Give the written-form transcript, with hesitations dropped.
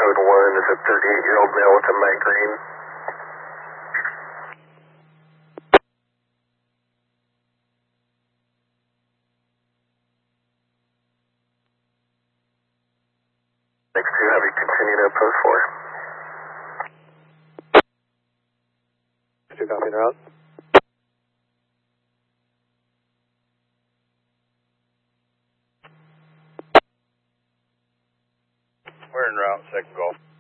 code 1 is a 38-year-old male with a migraine. Next to have you continue to post 4. 2 copy route. We're en route, second Gulf.